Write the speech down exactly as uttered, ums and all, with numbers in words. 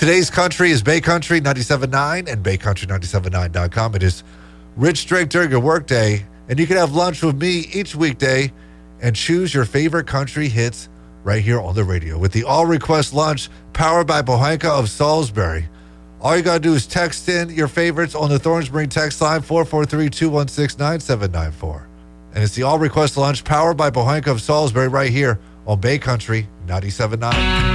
Today's country is Bay Country ninety-seven point nine and Bay Country ninety-seven point nine dot com. It is Rich Drake during your workday, and you can have lunch with me each weekday and choose your favorite country hits right here on the radio with the All Request Lunch powered by Bohanka of Salisbury. All you got to do is text in your favorites on the Thornsbury text line four four three, two one six, nine seven nine four. And it's the All Request Lunch powered by Bohanka of Salisbury right here on Bay Country ninety-seven point nine.